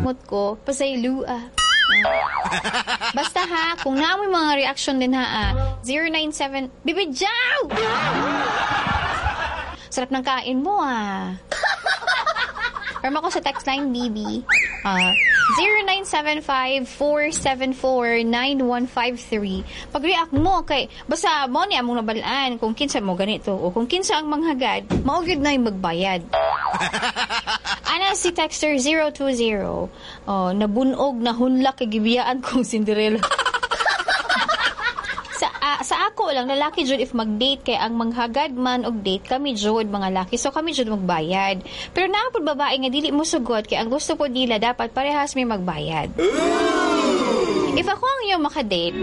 Mut ko, pasaylua. Basta ha, kung naamoy mga reaction din ha, 097, Bibijaw! Sarap ng kain mo Perma ko sa text line, BB. 0975-474-9153. Pag-react mo kay, basta mo niya mong nabalaan kung kinsa mo ganito o kung kinsa ang manghagad, maugid na yung magbayad. Ana si texter 020. Nabunog, nahunlak, kagibiyaan kong Cinderella. Sa ako lang, lalaki jud if mag-date kay ang manghagad man og date, kami jud mga laki. So kami jud magbayad. Pero naapod babae nga dili mo sugod kay ang gusto po nila dapat parehas may magbayad. If ako ang iyong makadate,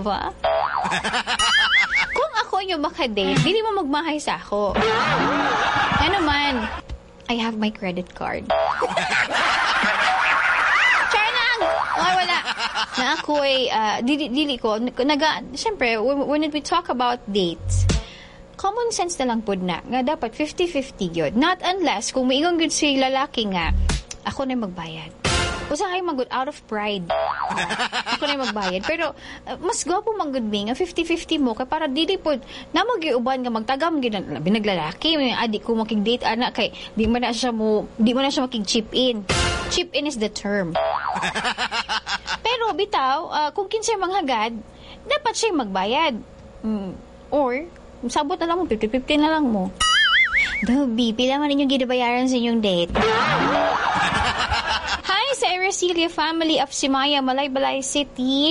kung ako ang iyong makadate, dili mo magmahay sa ako. Ano man, I have my credit card. Wala. Na ako ay, dili ko, siyempre, when we talk about dates, common sense na lang po na, nga dapat 50-50 yun. Not unless, kung maingong yun si lalaki nga, ako na magbayad. Usahay mag out of pride. Ako na magbayad. Pero, mas gwapo mag-good nga 50-50 mo, kaya para dili po, na mag-iuban nga magtagam, binaglalaki, adik ko makig-date, anak, kay, di mo na siya makig-chip in. Chip in is the term. Pero bitaw, kung kinsay manghagad, dapat siya magbayad. Or, sabot na lang mo, 50-50 na lang mo. Dabi, pila man inyong ginabayaran sa inyong date. Hi sa Erecilia family of Simaya, Malaybalay City.